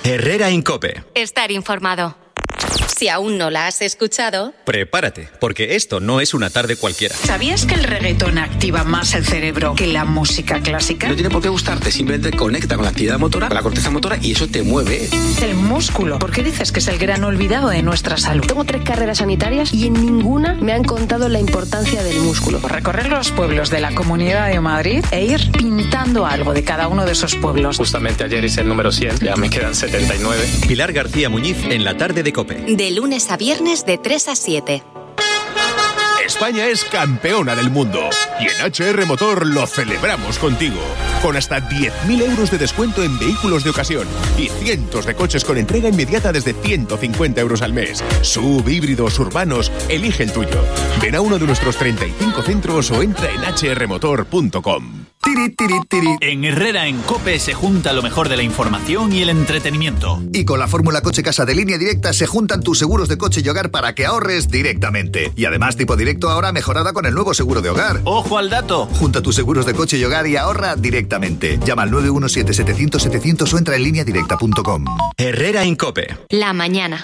Herrera en COPE. Estar informado. Si aún no la has escuchado, prepárate, porque esto no es una tarde cualquiera. ¿Sabías que el reggaetón activa más el cerebro que la música clásica? No tiene por qué gustarte, simplemente conecta con la actividad motora, con la corteza motora, y eso te mueve. El músculo. ¿Por qué dices que es el gran olvidado de nuestra salud? Tengo 3 carreras sanitarias y en ninguna me han contado la importancia del músculo. Recorrer los pueblos de la Comunidad de Madrid e ir pintando algo de cada uno de esos pueblos. Justamente ayer hice el número 100, ya me quedan 79. Pilar García Muñiz en la tarde de COPE. De lunes a viernes de 3 a 7. España es campeona del mundo y en HR Motor lo celebramos contigo. Con hasta 10.000 euros de descuento en vehículos de ocasión y cientos de coches con entrega inmediata desde 150 euros al mes. SUV, híbridos, urbanos, elige el tuyo. Ven a uno de nuestros 35 centros o entra en hrmotor.com. Tiri, tiri, tiri. En Herrera en COPE se junta lo mejor de la información y el entretenimiento. Y con la fórmula Coche Casa de Línea Directa se juntan tus seguros de coche y hogar para que ahorres directamente. Y además tipo directo ahora mejorada con el nuevo seguro de hogar. ¡Ojo al dato! Junta tus seguros de coche y hogar y ahorra directamente. Llama al 917-700-700 o entra en lineadirecta.com. Herrera en COPE. La mañana.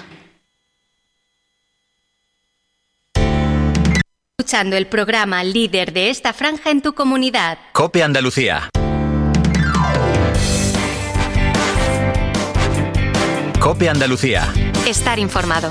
Escuchando el programa líder de esta franja en tu comunidad. COPE Andalucía. COPE Andalucía. Estar informado.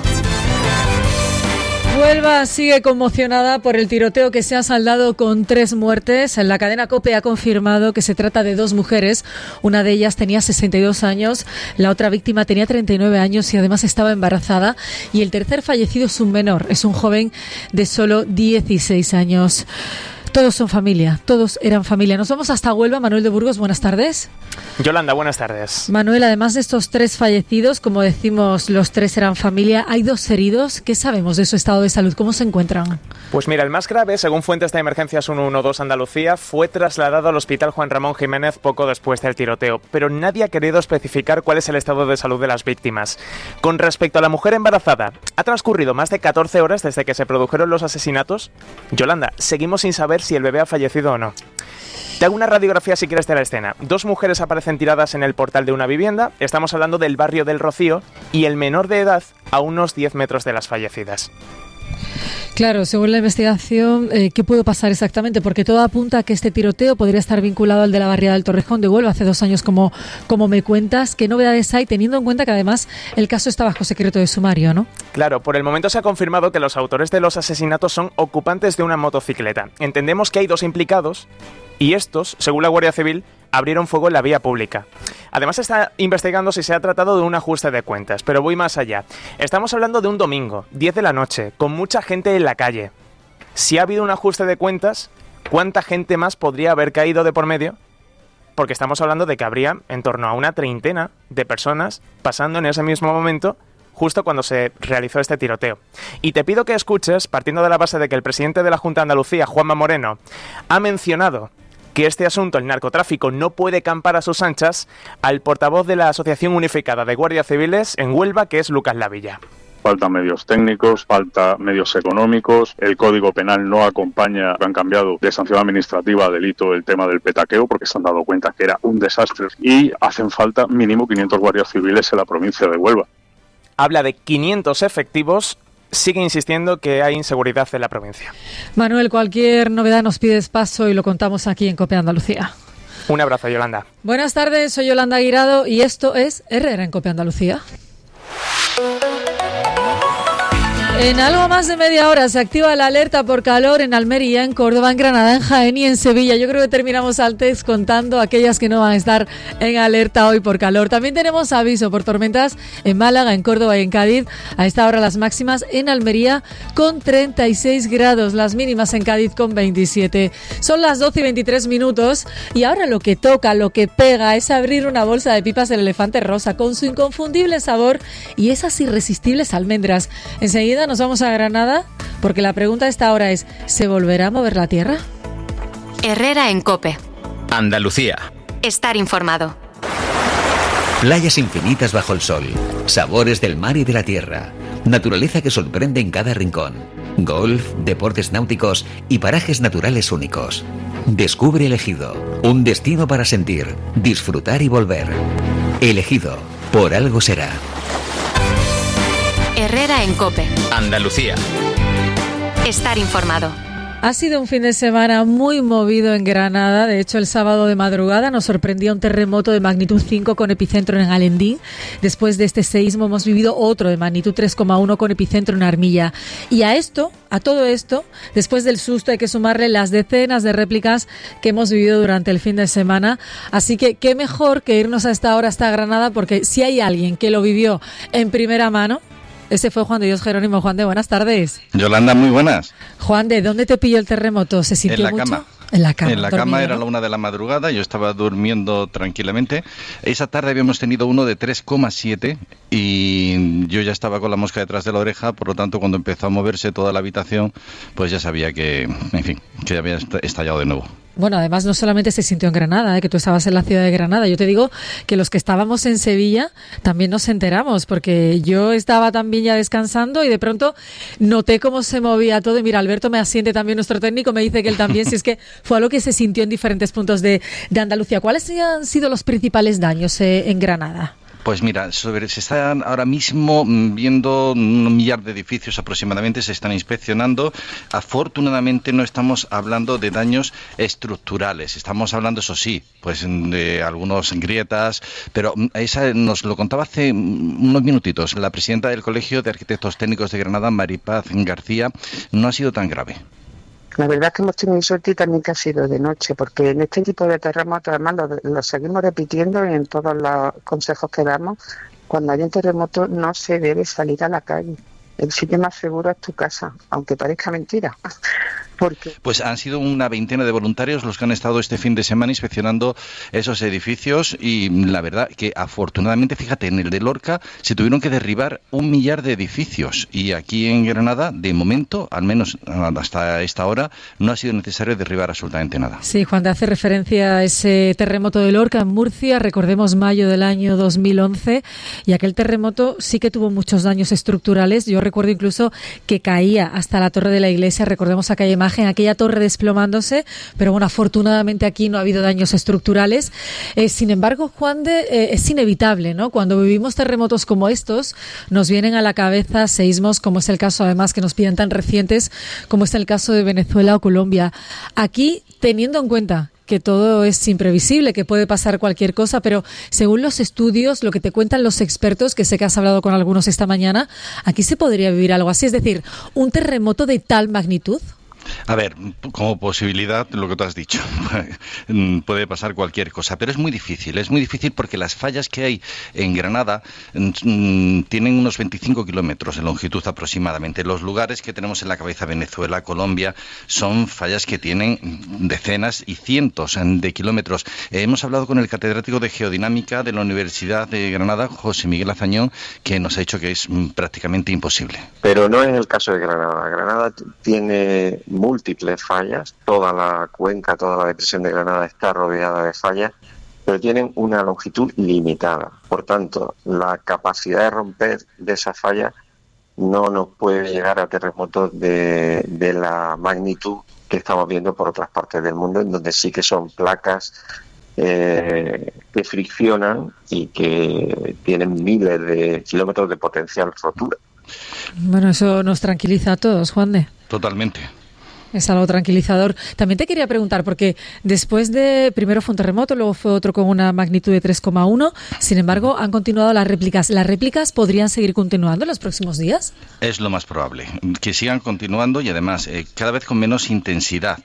Huelva sigue conmocionada por el tiroteo que se ha saldado con 3 muertes. La cadena COPE ha confirmado que se trata de 2 mujeres. Una de ellas tenía 62 años, la otra víctima tenía 39 años y además estaba embarazada. Y el tercer fallecido es un menor, es un joven de solo 16 años. Todos son familia, todos eran familia. Nos vamos hasta Huelva. Manuel de Burgos, buenas tardes. Yolanda, buenas tardes. Manuel, además de estos 3 fallecidos, como decimos, los 3 eran familia, hay 2 heridos. ¿Qué sabemos de su estado de salud? ¿Cómo se encuentran? Pues mira, el más grave, según fuentes de Emergencias 112 Andalucía, fue trasladado al Hospital Juan Ramón Jiménez poco después del tiroteo, pero nadie ha querido especificar cuál es el estado de salud de las víctimas. Con respecto a la mujer embarazada, ha transcurrido más de 14 horas desde que se produjeron los asesinatos. Yolanda, seguimos sin saber si el bebé ha fallecido o no. Te hago una radiografía si quieres de la escena. 2 mujeres aparecen tiradas en el portal de una vivienda, estamos hablando del barrio del Rocío, y el menor de edad a unos 10 metros de las fallecidas. Claro, según la investigación, ¿qué puede pasar exactamente? Porque todo apunta a que este tiroteo podría estar vinculado al de la barriada del Torrejón de Huelva hace 2 años, como me cuentas. ¿Qué novedades hay, teniendo en cuenta que además el caso está bajo secreto de sumario, no? Claro, por el momento se ha confirmado que los autores de los asesinatos son ocupantes de una motocicleta. Entendemos que hay 2 implicados y estos, según la Guardia Civil, abrieron fuego en la vía pública. Además, se está investigando si se ha tratado de un ajuste de cuentas, pero voy más allá. Estamos hablando de un domingo, 10 de la noche, con mucha gente en la calle. Si ha habido un ajuste de cuentas, ¿cuánta gente más podría haber caído de por medio? Porque estamos hablando de que habría en torno a una 30 de personas pasando en ese mismo momento, justo cuando se realizó este tiroteo. Y te pido que escuches, partiendo de la base de que el presidente de la Junta de Andalucía, Juanma Moreno, ha mencionado que este asunto, el narcotráfico, no puede campar a sus anchas, al portavoz de la Asociación Unificada de Guardias Civiles en Huelva, que es Lucas Lavilla. Faltan medios técnicos, falta medios económicos, el Código Penal no acompaña, han cambiado de sanción administrativa a delito el tema del petaqueo porque se han dado cuenta que era un desastre y hacen falta mínimo 500 guardias civiles en la provincia de Huelva. Habla de 500 efectivos. Sigue insistiendo que hay inseguridad en la provincia. Manuel, cualquier novedad nos pides paso y lo contamos aquí en COPE Andalucía. Un abrazo, Yolanda. Buenas tardes, soy Yolanda Guirado y esto es Herrera en COPE Andalucía. En algo más de media hora se activa la alerta por calor en Almería, en Córdoba, en Granada, en Jaén y en Sevilla. Yo creo que terminamos antes contando aquellas que no van a estar en alerta hoy por calor. También tenemos aviso por tormentas en Málaga, en Córdoba y en Cádiz. A esta hora las máximas en Almería con 36 grados, las mínimas en Cádiz con 27. Son las 12 y 23 minutos y ahora lo que toca, lo que pega es abrir una bolsa de pipas del Elefante Rosa con su inconfundible sabor y esas irresistibles almendras. Enseguida nos vamos a Granada porque la pregunta a esta hora es: ¿se volverá a mover la tierra? Herrera en COPE. Andalucía. Estar informado. Playas infinitas bajo el sol, sabores del mar y de la tierra, naturaleza que sorprende en cada rincón, golf, deportes náuticos y parajes naturales únicos. Descubre El Ejido, un destino para sentir, disfrutar y volver. El Ejido, Por algo será. Herrera en COPE. Andalucía. Estar informado. Ha sido un fin de semana muy movido en Granada. De hecho, el sábado de madrugada nos sorprendía un terremoto de magnitud 5 con epicentro en Alendín. Después de este seísmo hemos vivido otro de magnitud 3,1 con epicentro en Armilla. Y a todo esto, después del susto hay que sumarle las decenas de réplicas que hemos vivido durante el fin de semana. Así que qué mejor que irnos a esta hora hasta Granada, porque si hay alguien que lo vivió en primera mano, ese fue Juan de Dios Jerónimo. Juan de, buenas tardes. Yolanda, muy buenas. Juan de, ¿dónde te pilló el terremoto? ¿Se sintió mucho? Cama. En la cama. En la cama, era la 1 de la madrugada, yo estaba durmiendo tranquilamente. Esa tarde habíamos tenido uno de 3,7 y yo ya estaba con la mosca detrás de la oreja, por lo tanto cuando empezó a moverse toda la habitación, pues ya sabía que, en fin, que ya había estallado de nuevo. Bueno, además no solamente se sintió en Granada, que tú estabas en la ciudad de Granada. Yo te digo que los que estábamos en Sevilla también nos enteramos, porque yo estaba también ya descansando y de pronto noté cómo se movía todo. Y mira, Alberto me asiente también, nuestro técnico, me dice que él también, si es que fue algo que se sintió en diferentes puntos de Andalucía. ¿Cuáles han sido los principales daños en Granada? Pues mira, se están ahora mismo viendo 1 millar de edificios aproximadamente, se están inspeccionando. Afortunadamente no estamos hablando de daños estructurales, estamos hablando, eso sí, pues de algunas grietas, pero esa nos lo contaba hace unos minutitos la presidenta del Colegio de Arquitectos Técnicos de Granada, Maripaz García. No ha sido tan grave. La verdad es que hemos tenido suerte y también que ha sido de noche, porque en este tipo de terremotos, además lo seguimos repitiendo en todos los consejos que damos, cuando hay un terremoto no se debe salir a la calle. El sitio más seguro es tu casa, aunque parezca mentira. Pues han sido una veintena de voluntarios los que han estado este fin de semana inspeccionando esos edificios y la verdad que afortunadamente, fíjate, en el de Lorca se tuvieron que derribar 1 millar de edificios y aquí en Granada, de momento, al menos hasta esta hora, no ha sido necesario derribar absolutamente nada. Sí, Juan, te hace referencia a ese terremoto de Lorca en Murcia, recordemos mayo del año 2011, y aquel terremoto sí que tuvo muchos daños estructurales. Yo recuerdo incluso que caía hasta la torre de la iglesia, recordemos aquella imagen, aquella torre desplomándose, pero bueno, afortunadamente aquí no ha habido daños estructurales. Sin embargo, Juan es inevitable, ¿no? Cuando vivimos terremotos como estos, nos vienen a la cabeza seísmos, como es el caso además que nos piden tan recientes, como es el caso de Venezuela o Colombia. Aquí, teniendo en cuenta que todo es imprevisible, que puede pasar cualquier cosa, pero según los estudios, lo que te cuentan los expertos, que sé que has hablado con algunos esta mañana, aquí se podría vivir algo así, es decir, un terremoto de tal magnitud. A ver, como posibilidad, lo que tú has dicho, puede pasar cualquier cosa, pero es muy difícil porque las fallas que hay en Granada tienen unos 25 kilómetros de longitud aproximadamente. Los lugares que tenemos en la cabeza, Venezuela, Colombia, son fallas que tienen decenas y cientos de kilómetros. Hemos hablado con el catedrático de Geodinámica de la Universidad de Granada, José Miguel Azañón, que nos ha dicho que es prácticamente imposible. Pero no es el caso de Granada. Granada tiene múltiples fallas, toda la cuenca, toda la depresión de Granada está rodeada de fallas, pero tienen una longitud limitada. Por tanto, la capacidad de romper de esas fallas no nos puede llegar a terremotos de la magnitud que estamos viendo por otras partes del mundo, en donde sí que son placas que friccionan y que tienen miles de kilómetros de potencial rotura. Bueno, eso nos tranquiliza a todos, Juan de. Totalmente. Es algo tranquilizador. También te quería preguntar, porque después de, primero fue un terremoto, luego fue otro con una magnitud de 3,1, sin embargo, han continuado las réplicas. ¿Las réplicas podrían seguir continuando en los próximos días? Es lo más probable, que sigan continuando y además cada vez con menos intensidad.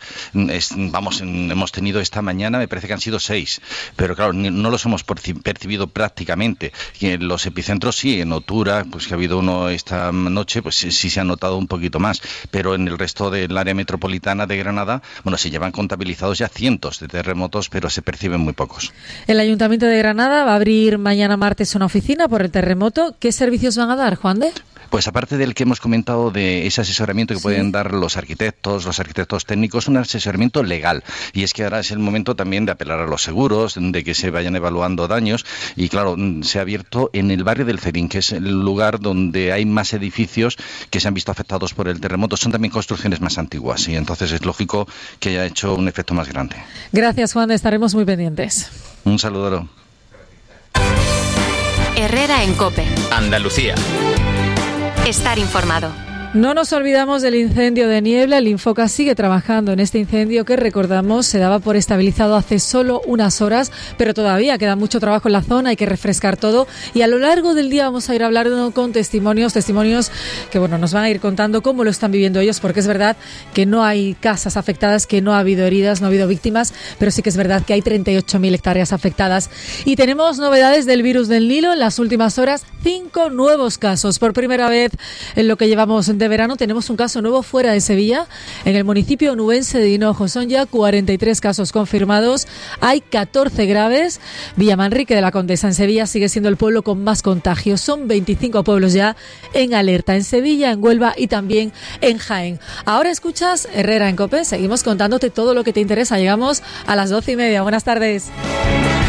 Hemos tenido esta mañana, me parece que han sido 6, pero claro, no los hemos percibido prácticamente. Y en los epicentros sí, en Otura, pues que ha habido uno esta noche, pues sí se ha notado un poquito más, pero en el resto del área metropolitana de Granada, bueno, se llevan contabilizados ya cientos de terremotos, pero se perciben muy pocos. El Ayuntamiento de Granada va a abrir mañana martes una oficina por el terremoto. ¿Qué servicios van a dar, Juan de? Pues aparte del que hemos comentado de ese asesoramiento que pueden dar los arquitectos técnicos, un asesoramiento legal. Y es que ahora es el momento también de apelar a los seguros, de que se vayan evaluando daños. Y claro, se ha abierto en el barrio del Cedín, que es el lugar donde hay más edificios que se han visto afectados por el terremoto. Son también construcciones más antiguas y entonces es lógico que haya hecho un efecto más grande. Gracias, Juan, estaremos muy pendientes. Un saludo. Herrera en COPE. Andalucía. Estar informado. No nos olvidamos del incendio de Niebla. El Infoca sigue trabajando en este incendio que, recordamos, se daba por estabilizado hace solo unas horas, pero todavía queda mucho trabajo en la zona, hay que refrescar todo y a lo largo del día vamos a ir hablando con testimonios que nos van a ir contando cómo lo están viviendo ellos, porque es verdad que no hay casas afectadas, que no ha habido heridas, no ha habido víctimas, pero sí que es verdad que hay 38.000 hectáreas afectadas. Y tenemos novedades del virus del Nilo. En las últimas horas, 5 nuevos casos. Por primera vez en lo que llevamos de verano tenemos un caso nuevo fuera de Sevilla, en el municipio onubense de Hinojo. Son ya 43 casos confirmados, hay 14 graves. Villamanrique de la Condesa en Sevilla sigue siendo el pueblo con más contagios. Son 25 pueblos ya en alerta, en Sevilla, en Huelva y también en Jaén. Ahora escuchas Herrera en COPE, seguimos contándote todo lo que te interesa. Llegamos a las 12:30. Buenas tardes.